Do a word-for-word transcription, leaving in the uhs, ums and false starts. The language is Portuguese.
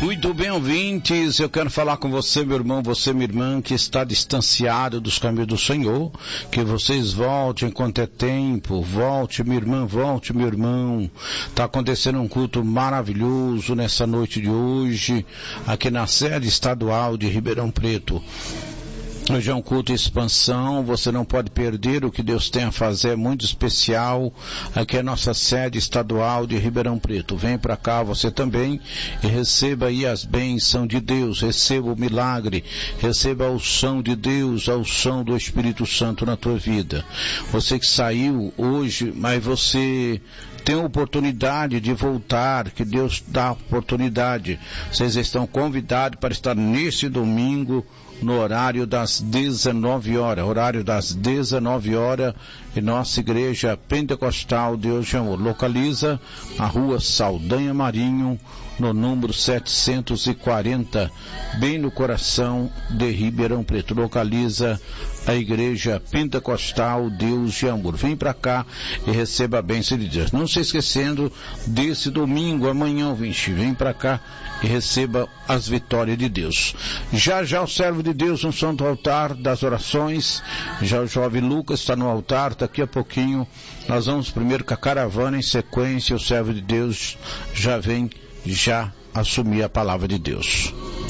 Muito bem, ouvintes, eu quero falar com você, meu irmão, você, minha irmã, que está distanciado dos caminhos do Senhor, que vocês voltem enquanto é tempo, volte, minha irmã, volte, meu irmão. Está acontecendo um culto maravilhoso nessa noite de hoje, aqui na sede estadual de Ribeirão Preto. Hoje é um culto de expansão, você não pode perder o que Deus tem a fazer, é muito especial. Aqui é a nossa sede estadual de Ribeirão Preto. Vem para cá você também e receba aí as bênçãos de Deus, receba o milagre, receba a unção de Deus, a unção do Espírito Santo na tua vida. Você que saiu hoje, mas você tem a oportunidade de voltar, que Deus dá a oportunidade. Vocês estão convidados para estar nesse domingo, no horário das dezenove horas, horário das dezenove horas, em nossa igreja pentecostal Deus de Amor. Localiza a rua Saldanha Marinho, no número setecentos e quarenta, bem no coração de Ribeirão Preto. Localiza a igreja pentecostal Deus de Amor. Vem para cá e receba a bênção de Deus. Não se esquecendo desse domingo, amanhã, ouvinte, vem para cá e receba as vitórias de Deus. Já já o servo de Deus no santo altar das orações, já o jovem Lucas está no altar, daqui a pouquinho nós vamos primeiro com a caravana, em sequência o servo de Deus já vem já assumir a palavra de Deus.